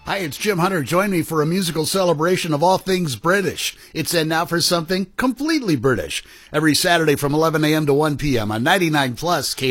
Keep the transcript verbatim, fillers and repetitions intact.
Hi, it's Jim Hunter. Join me for a musical celebration of all things British. It's in now for something completely British. Every Saturday from eleven a.m. to one p.m. on ninety-nine plus K